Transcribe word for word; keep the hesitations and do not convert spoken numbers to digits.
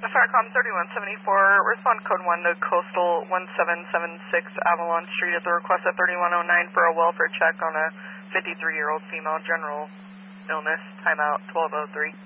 Firecom thirty-one seventy-four, respond code one to Coastal one seven seven six Avalon Street at the request of thirty-one oh nine for a welfare check on a fifty-three-year-old female, general illness, timeout twelve oh three.